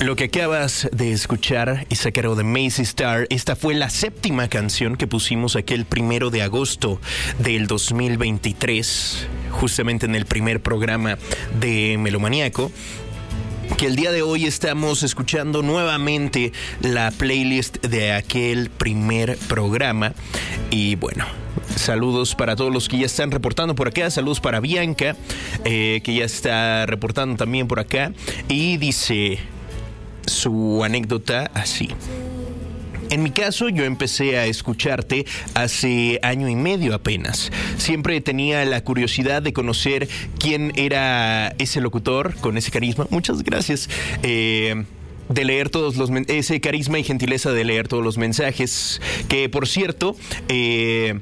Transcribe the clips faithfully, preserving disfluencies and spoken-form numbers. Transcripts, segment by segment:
Lo que acabas de escuchar es a cargo de Mazzy Star. Esta fue la séptima canción que pusimos aquel primero de agosto del dos mil veintitrés, justamente en el primer programa de Melomaníaco, que el día de hoy estamos escuchando nuevamente la playlist de aquel primer programa. Y bueno, saludos para todos los que ya están reportando por acá. Saludos para Bianca, eh, que ya está reportando también por acá. Y dice su anécdota así: en mi caso, yo empecé a escucharte hace año y medio apenas. Siempre tenía la curiosidad de conocer quién era ese locutor con ese carisma. Muchas gracias. Eh, de leer todos los ese carisma y gentileza de leer todos los mensajes. Que por cierto, eh,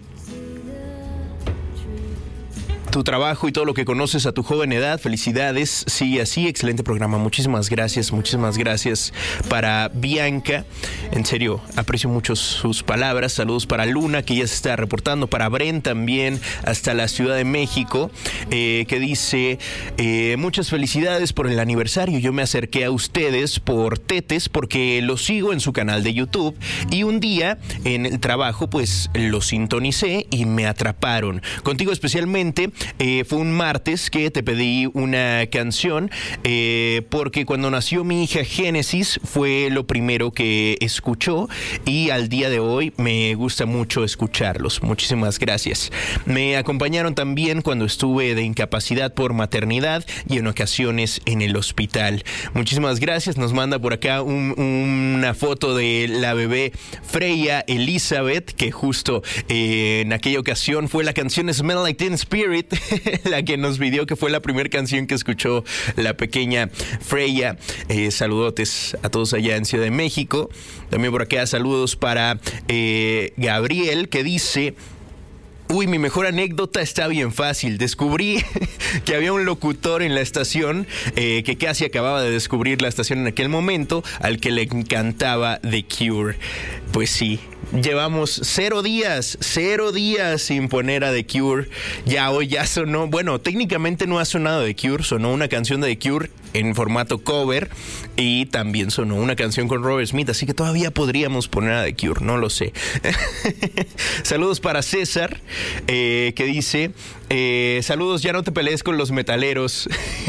tu trabajo y todo lo que conoces a tu joven edad, felicidades, sigue así, excelente programa, muchísimas gracias, muchísimas gracias para Bianca, en serio, aprecio mucho sus palabras. Saludos para Luna, que ya se está reportando, para Bren también, hasta la Ciudad de México, eh, que dice, eh, muchas felicidades por el aniversario. Yo me acerqué a ustedes por Tetes, porque los sigo en su canal de YouTube, y un día en el trabajo, pues, los sintonicé y me atraparon. Contigo especialmente, Eh, fue un martes que te pedí una canción, eh, porque cuando nació mi hija Génesis fue lo primero que escuchó, y al día de hoy me gusta mucho escucharlos. Muchísimas gracias. Me acompañaron también cuando estuve de incapacidad por maternidad y en ocasiones en el hospital. Muchísimas gracias. Nos manda por acá un, una foto de la bebé Freya Elizabeth, que justo eh, en aquella ocasión fue la canción Smell Like Teen Spirit la que nos pidió, que fue la primera canción que escuchó la pequeña Freya. Eh, saludotes a todos allá en Ciudad de México. También por acá saludos para eh, Gabriel, que dice: uy, mi mejor anécdota está bien fácil. Descubrí que había un locutor en la estación, eh, que casi acababa de descubrir la estación en aquel momento, al que le encantaba The Cure. Pues sí, llevamos cero días, cero días sin poner a The Cure. Ya hoy ya sonó, bueno, técnicamente no ha sonado The Cure, sonó una canción de The Cure en formato cover, y también sonó una canción con Robert Smith, así que todavía podríamos poner a The Cure, no lo sé. Saludos para César, eh, que dice, eh, saludos, ya no te pelees con los metaleros.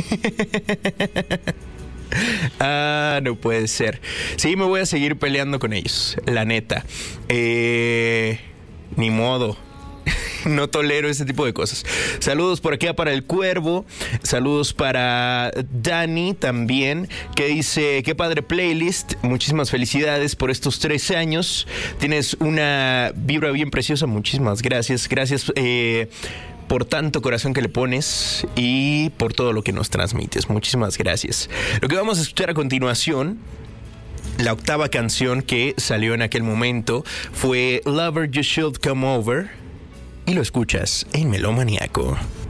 Ah, no puede ser. Sí, me voy a seguir peleando con ellos, la neta. Eh, ni modo. No tolero ese tipo de cosas. Saludos por acá para el Cuervo. Saludos para Dani también, que dice: qué padre playlist. Muchísimas felicidades por estos tres años. Tienes una vibra bien preciosa. Muchísimas gracias. Gracias eh, por tanto corazón que le pones y por todo lo que nos transmites. Muchísimas gracias. Lo que vamos a escuchar a continuación, la octava canción que salió en aquel momento, fue Lover You Should Come Over, y lo escuchas en Melomaníaco.